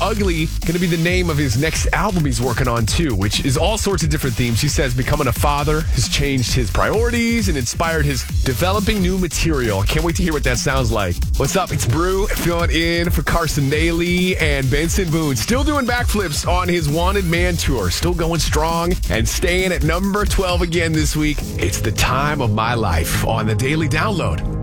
Ugly going to be the name of his next album he's working on, too, which is all sorts of different themes. He says becoming a father has changed his priorities and inspired his developing new material. I can't wait to hear what that sounds like. What's up? It's Brew filling in for Carson Daly and Benson Boone. Still doing backflips on his Wanted Man tour. Still going strong and staying at number 12 again this week. It's the time of my life on the Daily Download.